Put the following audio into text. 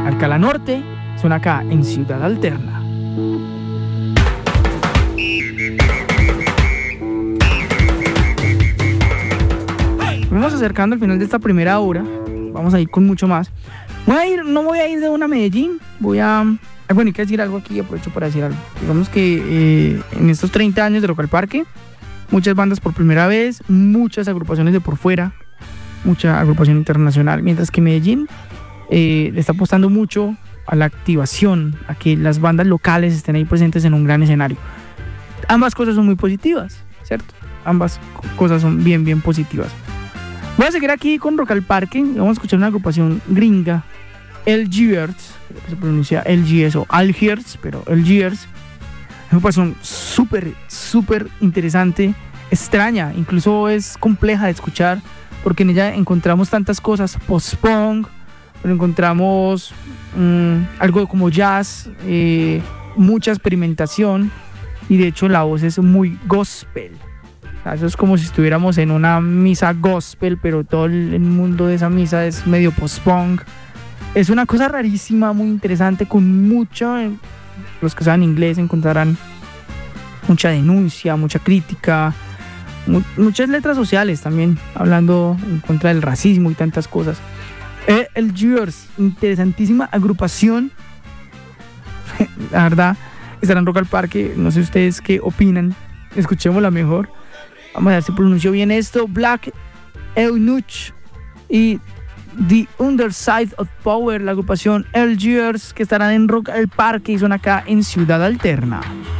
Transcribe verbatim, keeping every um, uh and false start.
Alcalá Norte, son acá en Ciudad Alterna. Vamos acercando al final de esta primera hora. Vamos a ir con mucho más. Voy a ir, no voy a ir de una a Medellín. Voy a... Bueno, hay que decir algo aquí, aprovecho para decir algo. Digamos que eh, en estos treinta años de Rock al Parque, muchas bandas por primera vez, muchas agrupaciones de por fuera, mucha agrupación internacional, mientras que Medellín eh, le está apostando mucho a la activación, a que las bandas locales estén ahí presentes en un gran escenario. Ambas cosas son muy positivas, ¿cierto? Ambas cosas son bien, bien positivas. Voy a seguir aquí con Rock al Parque. Vamos a escuchar una agrupación gringa, Algiers, se pronuncia L G S o Algiers, pero Algiers. Una agrupación súper, súper interesante, extraña, incluso es compleja de escuchar, porque en ella encontramos tantas cosas, post-punk, pero encontramos mmm, algo como jazz, eh, mucha experimentación, y de hecho la voz es muy gospel. O sea, eso es como si estuviéramos en una misa gospel, pero todo el mundo de esa misa es medio post-punk. Es una cosa rarísima, muy interesante, con mucho, los que saben inglés encontrarán mucha denuncia, mucha crítica, mu- muchas letras sociales también, hablando en contra del racismo y tantas cosas. Eh, el Algiers, interesantísima agrupación, la verdad, estará en Rock al Parque, no sé ustedes qué opinan, escuchémosla mejor. Vamos a ver si pronuncio bien esto. Black Eunuch y The Underside of Power, la agrupación Algiers, que estarán en Rock al Parque y son acá en Ciudad Alterna.